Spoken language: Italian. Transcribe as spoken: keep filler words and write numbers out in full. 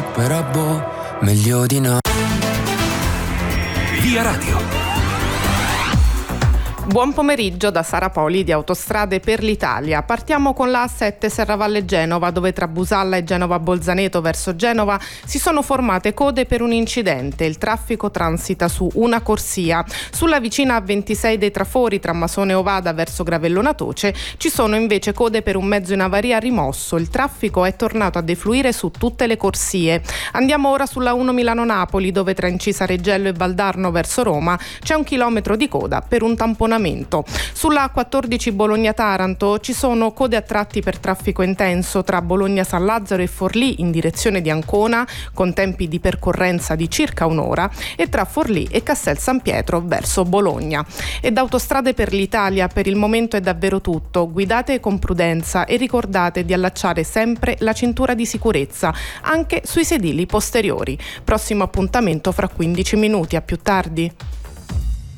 però boh, meglio di no. Via Radio. Buon pomeriggio da Sara Poli di Autostrade per l'Italia. Partiamo con la A sette Serravalle Genova, dove tra Busalla e Genova Bolzaneto verso Genova si sono formate code per un incidente. Il traffico transita su una corsia. Sulla vicina A ventisei dei Trafori tra Masone e Ovada verso Gravellona Toce ci sono invece code per un mezzo in avaria rimosso. Il traffico è tornato a defluire su tutte le corsie. Andiamo ora sulla uno Milano-Napoli, dove tra Incisa Reggello e Valdarno verso Roma c'è un chilometro di coda per un tamponamento. Sulla A quattordici Bologna-Taranto ci sono code a tratti per traffico intenso tra Bologna-San Lazzaro e Forlì in direzione di Ancona, con tempi di percorrenza di circa un'ora, e tra Forlì e Castel San Pietro verso Bologna. E da Autostrade per l'Italia per il momento è davvero tutto. Guidate con prudenza e ricordate di allacciare sempre la cintura di sicurezza, anche sui sedili posteriori. Prossimo appuntamento fra quindici minuti, a più tardi.